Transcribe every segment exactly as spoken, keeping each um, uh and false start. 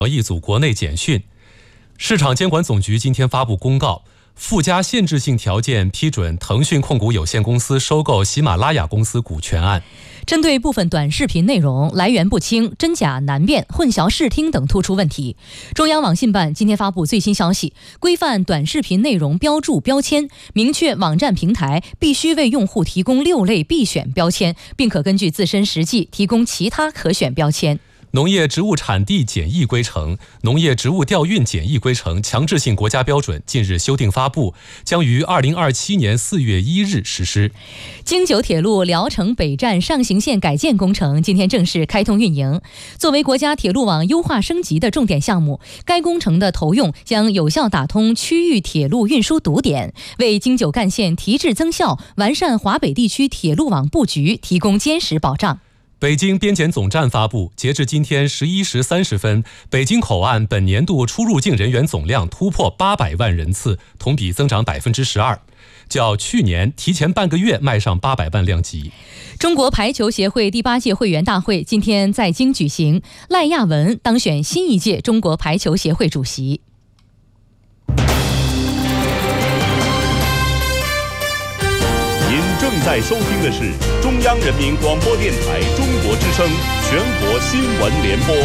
一组国内简讯。市场监管总局今天发布公告，附加限制性条件批准腾讯控股有限公司收购喜马拉雅公司股权案。 针对部分短视频内容来源不清、真假难辨、混淆视听等突出问题，中央网信办今天发布最新消息，规范短视频内容标注标签，明确网站平台必须为用户提供六类必选标签，并可根据自身实际提供其他可选标签。 农业植物产地检疫规程、农业植物调运检疫规程强制性国家标准近日修订发布，将于二零二七年四月一日实施。 京九铁路聊城北站上行线改建工程今天正式开通运营。作为国家铁路网优化升级的重点项目，该工程的投用将有效打通区域铁路运输堵点，为京九干线提质增效、完善华北地区铁路网布局提供坚实保障。 北京边检总站发布，截至今天十一时三十分，北京口岸本年度出入境人员总量突破八百万人次，同比增长百分之十二，较去年提前半个月迈上八百万量级。 中国排球协会第八届会员大会今天在京举行，赖亚文当选新一届中国排球协会主席。 您正在收听的是中央人民广播电台中国之声全国新闻联播。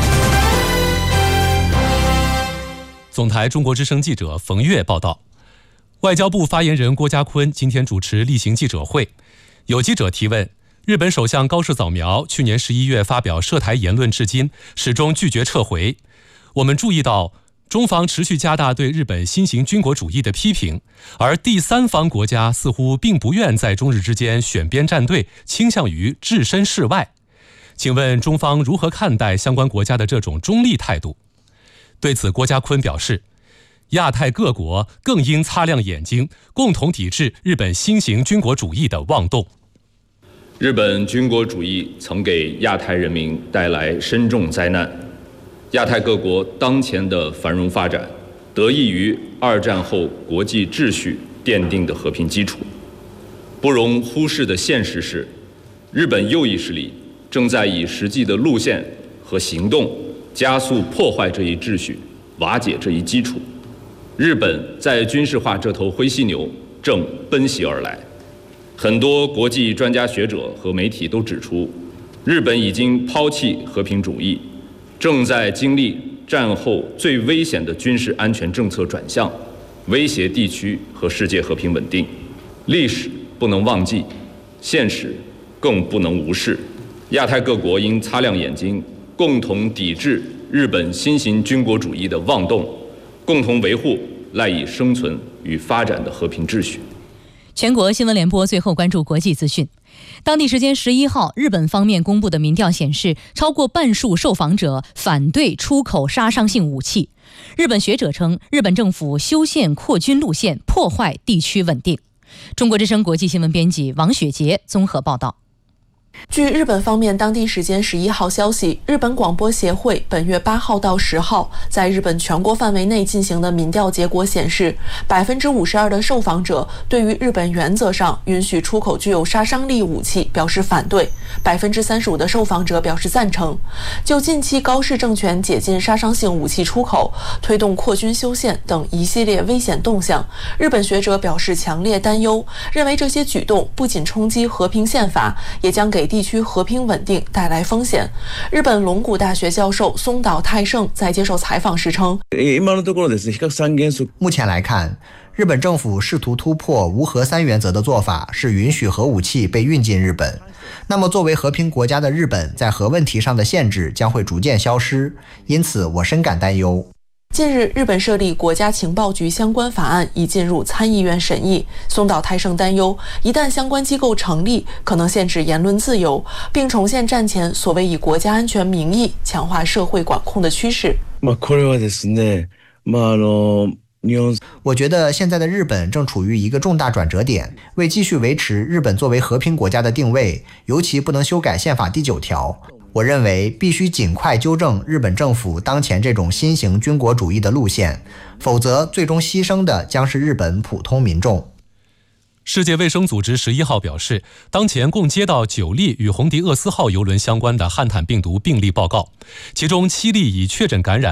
总台中国之声记者冯月报道，外交部发言人郭家坤今天主持例行记者会，有记者提问，日本首相高市早苗去年十一月发表涉台言论至今始终拒绝撤回。我们注意到中方持续加大对日本新型军国主义的批评，而第三方国家似乎并不愿在中日之间选边站队，倾向于置身事外。请问中方如何看待相关国家的这种中立态度？对此，郭家坤表示，亚太各国更应擦亮眼睛，共同抵制日本新型军国主义的妄动。 日本军国主义曾给亚太人民带来深重灾难。亚太各国当前的繁荣发展，得益于二战后国际秩序奠定的和平基础。不容忽视的现实是，日本右翼势力正在以实际的路线和行动加速破坏这一秩序，瓦解这一基础。日本在军事化这头灰犀牛正奔袭而来。很多国际专家学者和媒体都指出，日本已经抛弃和平主义，正在经历战后最危险的军事安全政策转向，威胁地区和世界和平稳定。历史不能忘记，现实更不能无视。亚太各国应擦亮眼睛，共同抵制日本新型军国主义的妄动，共同维护赖以生存与发展的和平秩序。 全国新闻联播最后关注国际资讯。当地时间十一号，日本方面公布的民调显示，超过半数受访者反对出口杀伤性武器。日本学者称，日本政府修宪扩军路线，破坏地区稳定。中国之声国际新闻编辑王雪杰综合报道。 据日本方面当地时间十一号消息，日本广播协会本月八号到十号在日本全国范围内进行的民调结果显示，百分之五十二的受访者对于日本原则上允许出口具有杀伤力武器表示反对，百分之三十五的受访者表示赞成。就近期高市政权解禁杀伤性武器出口、推动扩军修宪等一系列危险动向，日本学者表示强烈担忧，认为这些举动不仅冲击和平宪法，也将给地区和平稳定带来风险。日本龙谷大学教授松岛泰胜在接受采访时称， 目前来看，日本政府试图突破无核三原则的做法是允许核武器被运进日本。那么作为和平国家的日本在核问题上的限制将会逐渐消失，因此我深感担忧。 近日，日本设立国家情报局相关法案已进入参议院审议。松岛泰胜担忧，一旦相关机构成立，可能限制言论自由，并重现战前所谓以国家安全名义强化社会管控的趋势。 我觉得现在的日本正处于一个重大转折点，为继续维持日本作为和平国家的定位，尤其不能修改宪法第九条。我认为必须尽快纠正日本政府当前这种新型军国主义的路线，否则最终牺牲的将是日本普通民众。 世界卫生组织十一号表示，当前共接到九例与红迪厄斯号邮轮相关的汉坦病毒病例报告，其中七例已确诊感染